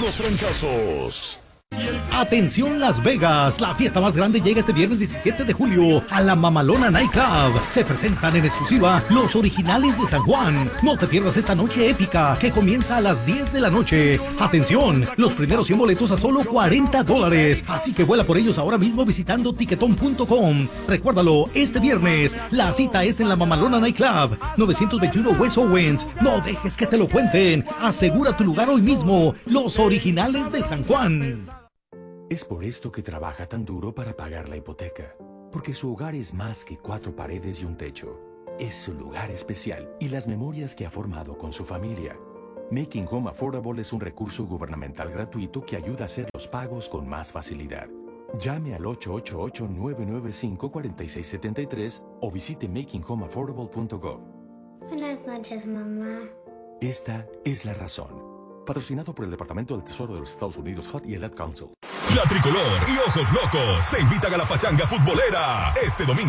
los trancazos. Atención Las Vegas, la fiesta más grande llega este viernes 17 de julio a la Mamalona Night Club. Se presentan en exclusiva los originales de San Juan. No te pierdas esta noche épica que comienza a las 10 de la noche. Atención, los primeros 100 boletos a solo $40. Así que vuela por ellos ahora mismo visitando tiquetón.com. Recuérdalo, este viernes la cita es en la Mamalona Night Club, 921 West Owens. No dejes que te lo cuenten. Asegura tu lugar hoy mismo. Los originales de San Juan. Es por esto que trabaja tan duro para pagar la hipoteca, porque su hogar es más que 4 paredes y un techo. Es su lugar especial y las memorias que ha formado con su familia. Making Home Affordable es un recurso gubernamental gratuito que ayuda a hacer los pagos con más facilidad. Llame al 888-995-4673 o visite makinghomeaffordable.gov. Buenas noches, mamá. Esta es la razón. Patrocinado por el Departamento del Tesoro de los Estados Unidos, HUD y el Ad Council. La Tricolor y Ojos Locos te invitan a la pachanga futbolera este domingo.